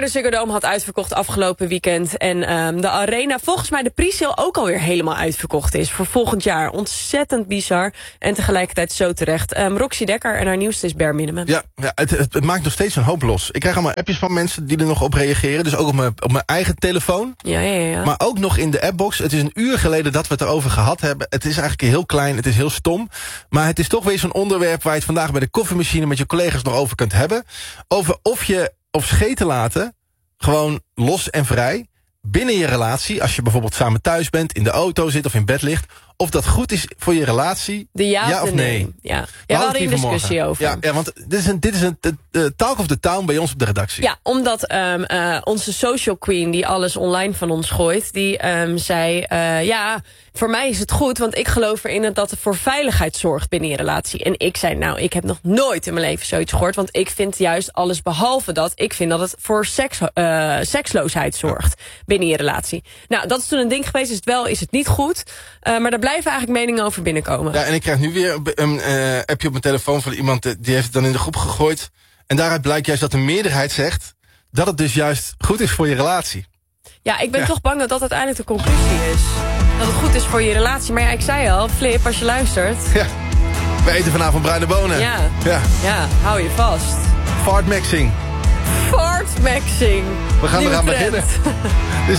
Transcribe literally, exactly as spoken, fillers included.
de Ziggo Dome had uitverkocht afgelopen weekend. En um, de Arena, volgens mij de pre-sale ook alweer helemaal uitverkocht is. Voor volgend jaar. Ontzettend bizar. En tegelijkertijd zo terecht. Um, Roxy Dekker en haar nieuwste is Bare Minimum. Ja, ja het, het, het maakt nog steeds een hoop los. Ik krijg allemaal appjes van mensen die er nog op reageren. Dus ook op mijn, op mijn eigen telefoon. Ja, ja, ja. Maar ook nog in de appbox. Het is een uur geleden dat we het erover gehad hebben. Het is eigenlijk heel klein, het is heel stom. Maar het is toch weer zo'n onderwerp waar je het vandaag bij de koffiemachine met je collega's nog over kunt hebben. Over of je op scheten laten, gewoon los en vrij, binnen je relatie, als je bijvoorbeeld samen thuis bent, in de auto zit of in bed ligt, of dat goed is voor je relatie, de ja, ja of of nee. nee. Ja, ja we hadden een discussie over. Ja, ja, want dit is een, dit is een uh, talk of the town bij ons op de redactie. Ja, omdat um, uh, onze social queen, die alles online van ons gooit, die um, zei, uh, ja, voor mij is het goed, want ik geloof erin dat het voor veiligheid zorgt binnen je relatie. En ik zei, nou, ik heb nog nooit in mijn leven zoiets gehoord, want ik vind juist alles behalve dat. Ik vind dat het voor seks, uh, seksloosheid zorgt ja. binnen je relatie. Nou, dat is toen een ding geweest, is het wel, is het niet goed. Uh, maar daar blijven eigenlijk meningen over binnenkomen. Ja, en ik krijg nu weer een uh, appje op mijn telefoon van iemand, die heeft het dan in de groep gegooid. En daaruit blijkt juist dat de meerderheid zegt dat het dus juist goed is voor je relatie. Ja, ik ben ja. toch bang dat dat uiteindelijk de conclusie is. Dat het goed is voor je relatie. Maar ja, ik zei al, Flip, als je luistert. Ja, we eten vanavond bruine bonen. Ja, ja. ja hou je vast. Fartmaxing. Fartmaxing. We gaan eraan beginnen.